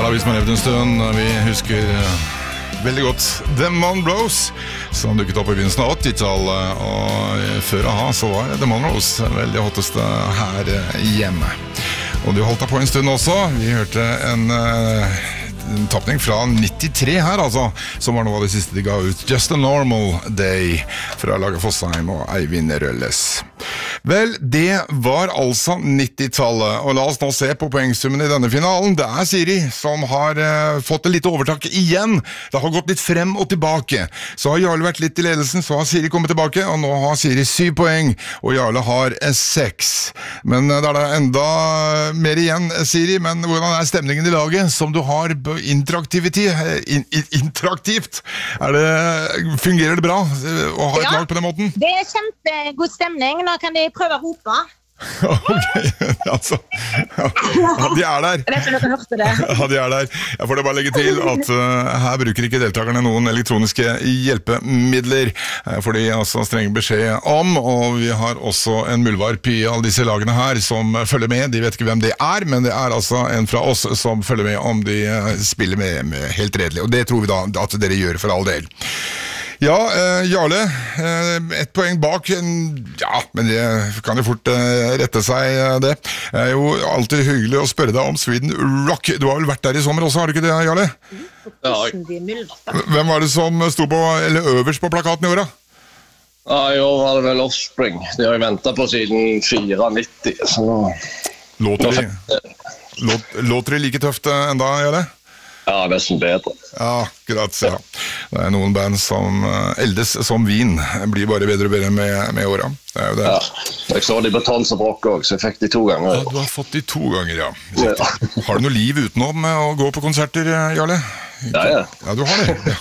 hvis man levde en stund. Vi husker veldig godt The Monroes, som dukket opp i begynnelsen av 80-tallet. Og før aha så var The Monroes veldig hotteste her hjemme. Og de holdt da på en stund også. Vi hørte en tappning fra 93 her, altså, som var noe av det siste de ga ut. Just a Normal Day fra Lage Fossheim og Eivind Rølles. Vel, det var altså 90-tallet, og la oss nå se på poengsummen i denne finalen. Det Siri som har fått et litt overtak igjen. Det har gått litt frem og tilbake. Så har Jarle vært litt i ledelsen, så har Siri kommet tilbake, og nå har Siri 7 poeng, og Jarle har 6. Men det da enda mer igjen, Siri, men hvordan stemningen i laget som du har interaktivt? Fungerer det bra å ha et lag på den måten? Det kjempegod stemning. Nå kan de prøve å rope. Ok, altså de der. Jeg vet ikke om dere hørte det. Ja, de der. Jeg får det bare legge til at her bruker ikke deltakerne noen elektroniske hjelpemidler, for de altså streng beskjed om, og vi har også en muldvarp i alle disse lagene her som følger med. De vet ikke hvem det men det altså en fra oss som følger med om de spiller med helt redelig, og det tror vi da at dere gjør for all del. Ja, Jarle, 1 poeng bak, ja, men det kan jo fort rette seg det. Det jo alltid hyggelig å spørre deg om Sweden Rock. Du har vel vært der i sommer også, har du ikke det, Jarle? Ja. Hvem var det som sto på, eller øverst på plakaten i år da? Ja, i år var det vel Offspring. De har jo ventet på siden 94, så nå... Låter det like tøft enda, Jarle? Ja, nesten bedre. Ja, greit, ja. Det noen band som eldes som vin, blir bare bedre og bedre med åra. Det jo det. Ja, jeg så de på Tons of Rock også, så jeg fikk de 2 ganger. Ja, du har fått de 2 ganger, ja. Har du noe liv utenom å gå på konserter, Jarle? Ja. Ja, du har det.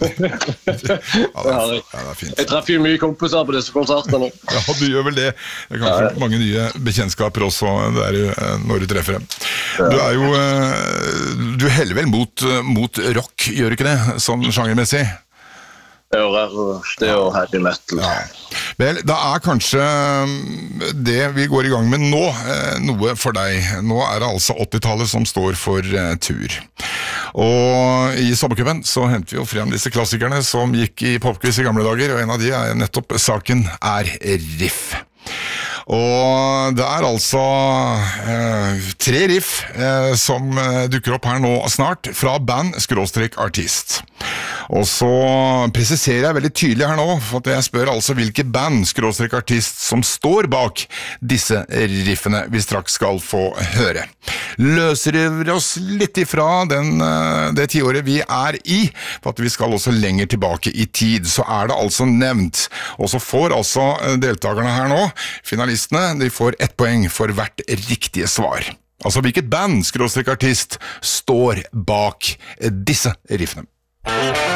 Ja, det fint. Jeg treffer jo mye kompiser på disse konsertene. Ja, du gjør vel det. Det kanskje mange nye bekjentskaper også der når du treffer dem. Du jo, du heller vel mot rock, gjør du ikke det, sånn sjangermessig? Det jo heavy metal. Ja. Vel, det kanskje det vi går i gang med nå, noe for deg. Nå det altså 80-tallet som står for tur. Og i sommercupen så hentet vi jo frem disse klassikerne som gikk i popquiz i gamle dager, og en av de nettopp saken riff. Og det altså 3 riff som dukker opp her nå snart fra band-artist. Og så presiserer jeg veldig tydelig her nå, for at jeg spør altså hvilke band-artist som står bak disse riffene vi straks skal få høre. Løsriver oss litt ifra det tiåret vi i, for at vi skal også lenger tilbake i tid, så det altså nevnt. Og så får altså deltakerne her nå, finalistene, de får 1 poeng for hvert riktige svar. Altså hvilket band-artist står bak disse riffene.